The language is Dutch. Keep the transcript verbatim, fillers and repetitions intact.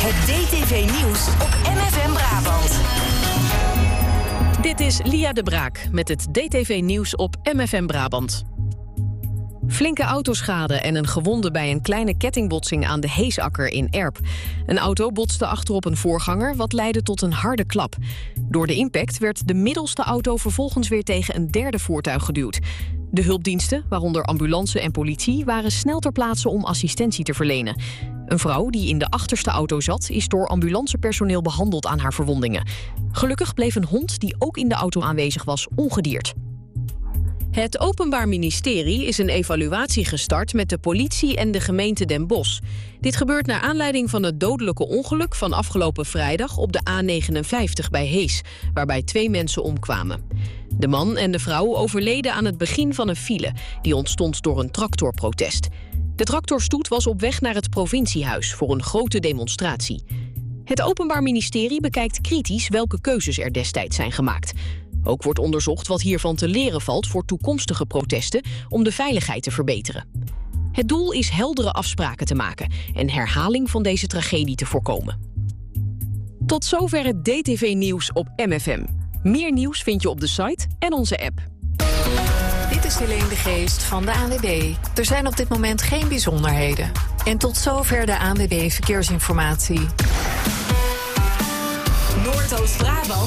Het D T V-nieuws op M F M Brabant. Dit is Lia de Braak met het D T V-nieuws op M F M Brabant. Flinke autoschade en een gewonde bij een kleine kettingbotsing aan de Heesakker in Erp. Een auto botste achterop een voorganger, wat leidde tot een harde klap. Door de impact werd de middelste auto vervolgens weer tegen een derde voertuig geduwd. De hulpdiensten, waaronder ambulance en politie, waren snel ter plaatse om assistentie te verlenen. Een vrouw die in de achterste auto zat, is door ambulancepersoneel behandeld aan haar verwondingen. Gelukkig bleef een hond die ook in de auto aanwezig was ongedeerd. Het Openbaar Ministerie is een evaluatie gestart met de politie en de gemeente Den Bosch. Dit gebeurt naar aanleiding van het dodelijke ongeluk van afgelopen vrijdag op de A negenenvijftig bij Hees, waarbij twee mensen omkwamen. De man en de vrouw overleden aan het begin van een file, die ontstond door een tractorprotest. De tractorstoet was op weg naar het provinciehuis voor een grote demonstratie. Het Openbaar Ministerie bekijkt kritisch welke keuzes er destijds zijn gemaakt. Ook wordt onderzocht wat hiervan te leren valt voor toekomstige protesten om de veiligheid te verbeteren. Het doel is heldere afspraken te maken en herhaling van deze tragedie te voorkomen. Tot zover het D T V-nieuws op M F M. Meer nieuws vind je op de site en onze app. Dit is Helene de Geest van de A N W B. Er zijn op dit moment geen bijzonderheden. En tot zover de A N W B Verkeersinformatie. Noordoost-Brabant